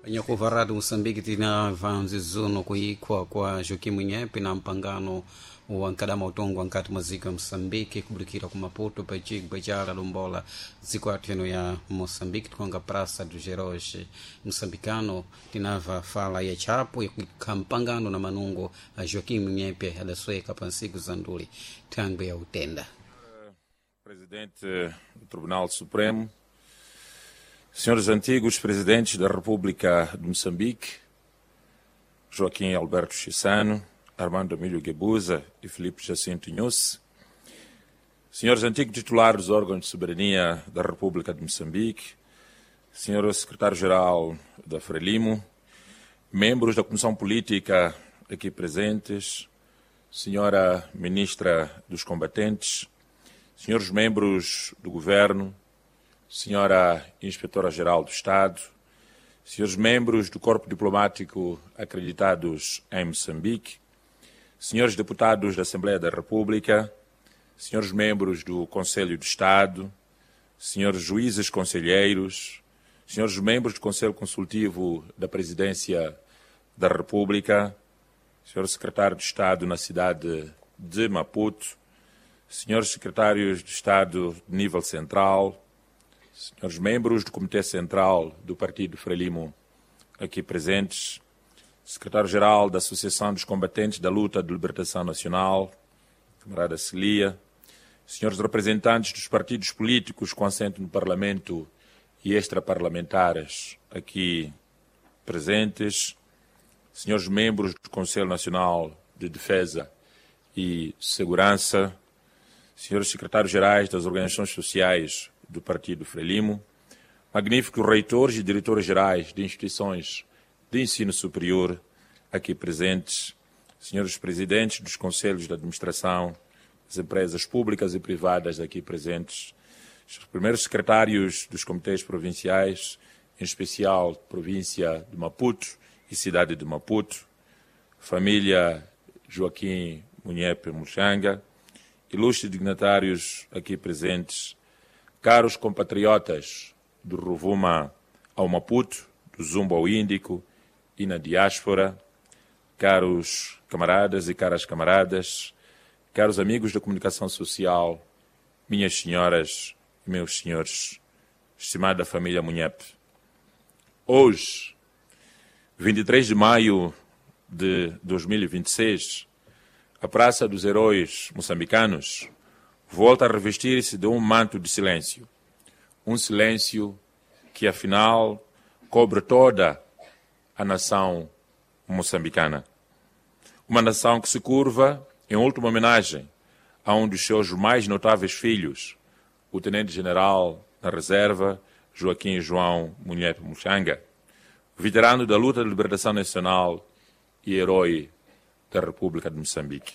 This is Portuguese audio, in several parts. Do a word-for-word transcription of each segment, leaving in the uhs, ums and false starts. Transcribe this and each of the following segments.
nyakuvaradi Moçambique tina vanzi zuno kuikwa kwa Joaquim Munyepe na mpangano wa nkadama utongo nkati maziko ya Moçambique kubulikira ku Maputo pa chigwa chala lombola ziko ateno ya Moçambique tukonga Praça dos Heróis Moçambicano tinava fala ya chapo ya kampangano na manungo a Joaquim Munyepe adasweka pansiku zanduli tangwe ya utenda. Presidente do Tribunal Supremo, senhores antigos presidentes da República de Moçambique, Joaquim Alberto Chissano, Armando Emílio Guebuza e Filipe Jacinto Inhosse, senhores antigos titulares dos órgãos de soberania da República de Moçambique, senhor secretário-geral da Frelimo, membros da Comissão Política aqui presentes, senhora ministra dos Combatentes, senhores membros do Governo, senhora Inspetora-Geral do Estado, senhores membros do Corpo Diplomático acreditados em Moçambique, senhores deputados da Assembleia da República, senhores membros do Conselho de Estado, senhores juízes conselheiros, senhores membros do Conselho Consultivo da Presidência da República, senhor secretário de Estado na cidade de Maputo, senhores secretários de Estado de nível central, senhores membros do Comitê Central do Partido Frelimo aqui presentes, secretário-geral da Associação dos Combatentes da Luta de Libertação Nacional, camarada Celia, senhores representantes dos partidos políticos com assento no Parlamento e extraparlamentares aqui presentes, senhores membros do Conselho Nacional de Defesa e Segurança, senhores secretários-gerais das organizações sociais do Partido Frelimo, magníficos reitores e diretores-gerais de instituições de ensino superior aqui presentes, senhores presidentes dos conselhos de administração das empresas públicas e privadas aqui presentes, os primeiros secretários dos comitês provinciais, em especial província de Maputo e cidade de Maputo, família Joaquim Munyepe Muxanga, ilustres dignatários aqui presentes, caros compatriotas do Rovuma ao Maputo, do Zumbo ao Índico e na diáspora, caros camaradas e caras camaradas, caros amigos da comunicação social, minhas senhoras e meus senhores, estimada família Munyepe. Hoje, vinte e três de maio de dois mil e vinte e seis, a Praça dos Heróis Moçambicanos volta a revestir-se de um manto de silêncio. Um silêncio que, afinal, cobre toda a nação moçambicana. Uma nação que se curva em última homenagem a um dos seus mais notáveis filhos, o tenente-general na reserva, Joaquim João Munyepe Muxanga, veterano da luta de libertação nacional e herói da República de Moçambique.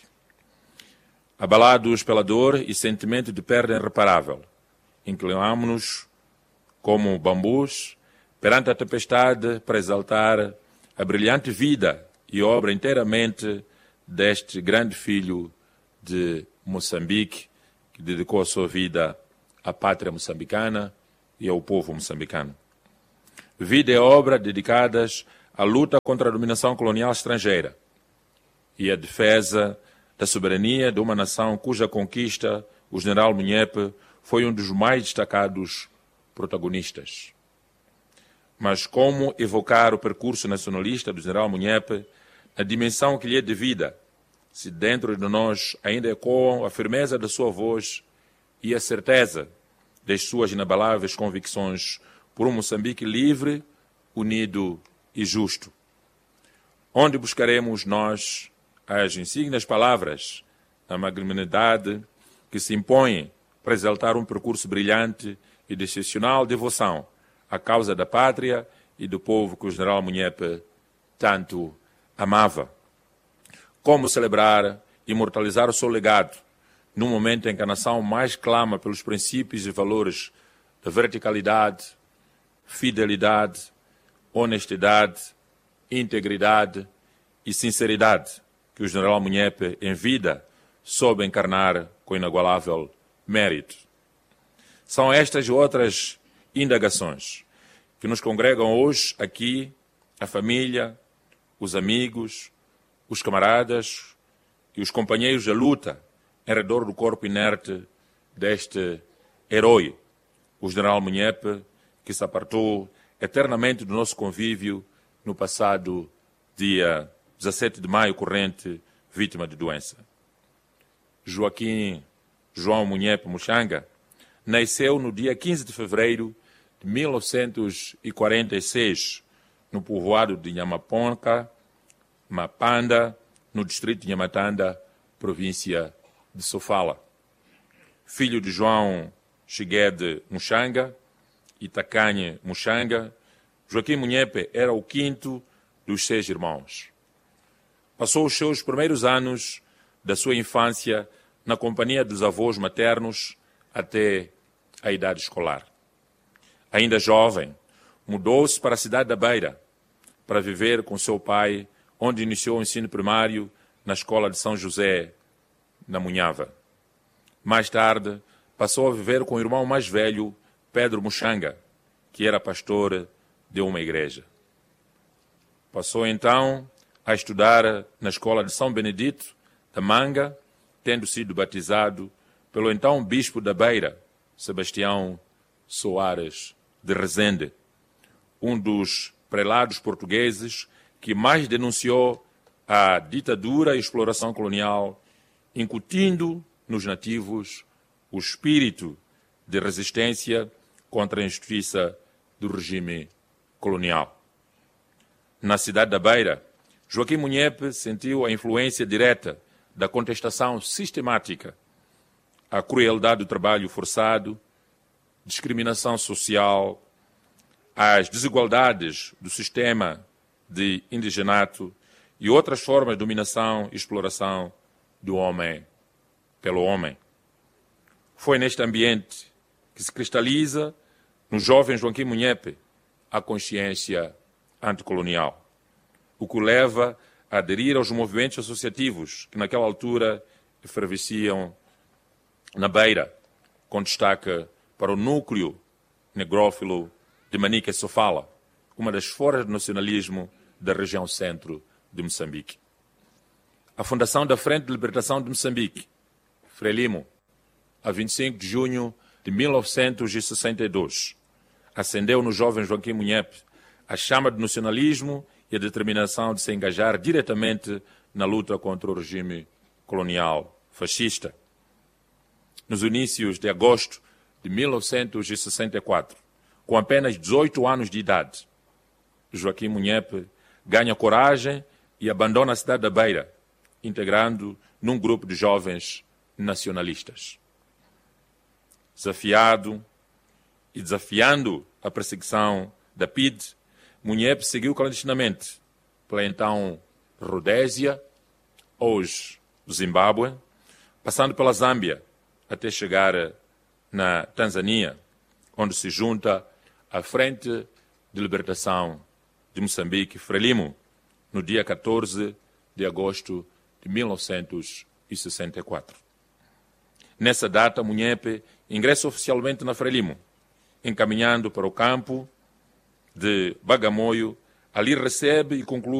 Abalados pela dor e sentimento de perda irreparável, inclinamos-nos como bambus perante a tempestade para exaltar a brilhante vida e obra inteiramente deste grande filho de Moçambique, que dedicou a sua vida à pátria moçambicana e ao povo moçambicano. Vida e obra dedicadas à luta contra a dominação colonial estrangeira e à defesa da soberania de uma nação cuja conquista o general Munyepe foi um dos mais destacados protagonistas. Mas como evocar o percurso nacionalista do general Munyepe na dimensão que lhe é devida, se dentro de nós ainda ecoam a firmeza da sua voz e a certeza das suas inabaláveis convicções por um Moçambique livre, unido e justo? Onde buscaremos nós as insígnias palavras, a magnanimidade que se impõem para exaltar um percurso brilhante e de excepcional devoção à causa da pátria e do povo que o general Munyepe tanto amava? Como celebrar e imortalizar o seu legado num momento em que a nação mais clama pelos princípios e valores da verticalidade, fidelidade, honestidade, integridade e sinceridade que o general Munyepe, em vida, soube encarnar com inigualável mérito? São estas e outras indagações que nos congregam hoje aqui a família, os amigos, os camaradas e os companheiros da luta em redor do corpo inerte deste herói, o general Munhepe, que se apartou eternamente do nosso convívio no passado dia dezassete de maio corrente, vítima de doença. Joaquim João Munhepe Muxanga nasceu no dia quinze de fevereiro de mil novecentos e quarenta e seis, no povoado de Nhamaponca, Mapanda, no distrito de Nhamatanda, província de Sofala. Filho de João Chiguede Muxanga e Tacanhe Muxanga, Joaquim Munhepe era o quinto dos seis irmãos. Passou os seus primeiros anos da sua infância na companhia dos avós maternos até a idade escolar. Ainda jovem, mudou-se para a cidade da Beira para viver com seu pai, onde iniciou o ensino primário na escola de São José, na Munhava. Mais tarde, passou a viver com o irmão mais velho, Pedro Muxanga, que era pastor de uma igreja. Passou então a estudar na escola de São Benedito da Manga, tendo sido batizado pelo então bispo da Beira, Sebastião Soares de Rezende, um dos prelados portugueses que mais denunciou a ditadura e exploração colonial, incutindo nos nativos o espírito de resistência contra a injustiça do regime colonial. Na cidade da Beira, Joaquim Munhepe sentiu a influência direta da contestação sistemática à crueldade do trabalho forçado, discriminação social, às desigualdades do sistema de indigenato e outras formas de dominação e exploração do homem pelo homem. Foi neste ambiente que se cristaliza no jovem Joaquim Munhepe a consciência anticolonial, o que o leva a aderir aos movimentos associativos que naquela altura efervesciam na Beira, com destaque para o núcleo negrófilo de Manica e Sofala, uma das formas de nacionalismo da região centro de Moçambique. A fundação da Frente de Libertação de Moçambique, Frelimo, a vinte e cinco de junho de mil novecentos e sessenta e dois, acendeu no jovem Joaquim Munhepe a chama do nacionalismo e a determinação de se engajar diretamente na luta contra o regime colonial fascista. Nos inícios de agosto de mil novecentos e sessenta e quatro, com apenas dezoito anos de idade, Joaquim Munhepe ganha coragem e abandona a cidade da Beira, integrando num grupo de jovens nacionalistas. Desafiado e desafiando a perseguição da P I D, Munhepe seguiu clandestinamente pela então Rodésia, hoje Zimbábue, passando pela Zâmbia até chegar na Tanzânia, onde se junta à Frente de Libertação de Moçambique, Frelimo, no dia catorze de agosto de mil novecentos e sessenta e quatro. Nessa data, Munhepe ingressa oficialmente na Frelimo, encaminhando para o campo de Bagamoio. Ali recebe e conclui